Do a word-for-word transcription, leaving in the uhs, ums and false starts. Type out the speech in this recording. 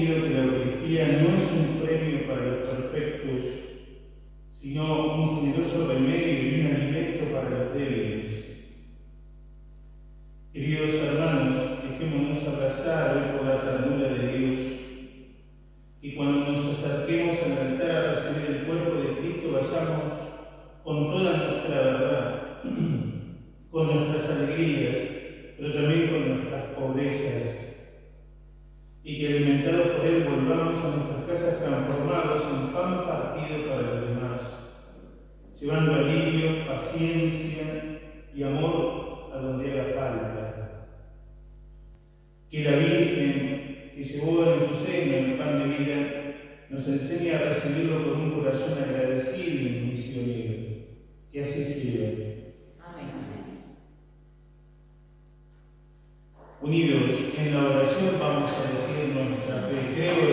que la Eucaristía no es un premio para los perfectos, sino un generoso remedio y un alimento para los débiles. Queridos hermanos, dejémonos abrazar hoy por la ternura de Dios, y cuando nos acerquemos al altar a recibir el cuerpo de Cristo, vayamos con toda nuestra verdad, con nuestras alegrías, pero también con nuestras pobrezas, y que alimentados por Él volvamos a nuestras casas transformados en pan partido para los demás, llevando alivio, paciencia y amor a donde haga falta. Que la Virgen, que llevó en su seno el pan de vida, nos enseñe a recibirlo con un corazón agradecido y misionero. Que así sea. Amén. Unidos en la oración vamos a decir nuestra fe. Creo